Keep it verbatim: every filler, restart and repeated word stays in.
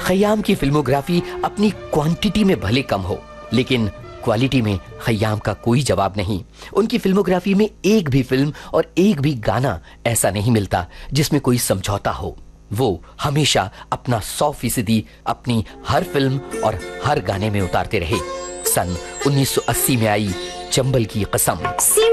खयाम की फिल्मोग्राफी अपनी क्वांटिटी में भले कम हो, लेकिन क्वालिटी में खयाम का कोई जवाब नहीं। उनकी फिल्मोग्राफी में एक भी फिल्म और एक भी गाना ऐसा नहीं मिलता जिसमें कोई समझौता हो। वो हमेशा अपना सौ फीसदी अपनी हर फिल्म और हर गाने में उतारते रहे। सन उन्नीस सौ अस्सी में आई चंबल की कसम।